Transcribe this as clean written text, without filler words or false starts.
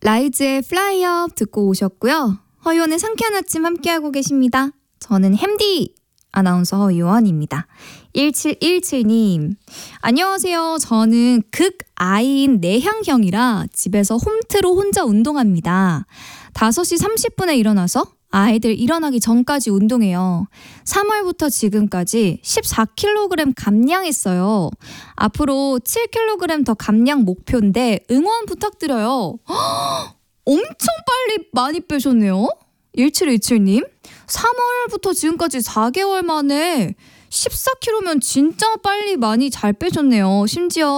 라이즈의 플라이업 듣고 오셨고요. 허유원의 상쾌한 아침 함께하고 계십니다. 저는 햄디 아나운서 허유원입니다. 1717님 안녕하세요. 저는 극아이인 내향형이라 집에서 홈트로 혼자 운동합니다. 5시 30분에 일어나서 아이들 일어나기 전까지 운동해요. 3월부터 지금까지 14kg 감량했어요. 앞으로 7kg 더 감량 목표인데 응원 부탁드려요. 허, 엄청 빨리 많이 빼셨네요. 1717님 3월부터 지금까지 4개월 만에 14kg면 진짜 빨리 많이 잘 빼셨네요. 심지어